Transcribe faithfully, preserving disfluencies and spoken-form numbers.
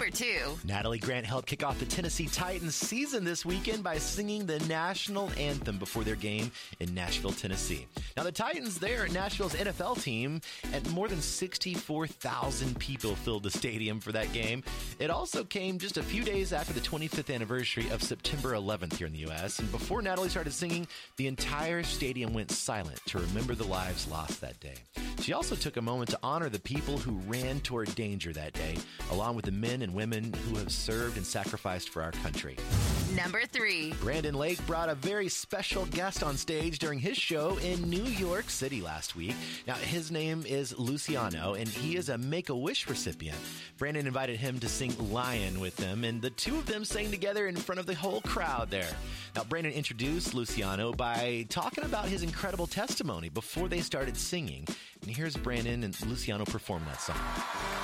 Number two. Natalie Grant helped kick off the Tennessee Titans season this weekend by singing the national anthem before their game in Nashville, Tennessee. Now, the Titans, they're Nashville's N F L team, and more than sixty-four thousand people filled the stadium for that game. It also came just a few days after the twenty-fifth anniversary of September eleventh here in the U S, and before Natalie started singing, the entire stadium went silent to remember the lives lost that day. She also took a moment to honor the people who ran toward danger that day, along with the men and women who have served and sacrificed for our country. Number three. Brandon Lake brought a very special guest on stage during his show in New York City last week. Now, his name is Luciano, and he is a Make-A-Wish recipient. Brandon invited him to sing Lion with them, and the two of them sang together in front of the whole crowd there. Now, Brandon introduced Luciano by talking about his incredible testimony before they started singing. And here's Brandon and Luciano perform that song.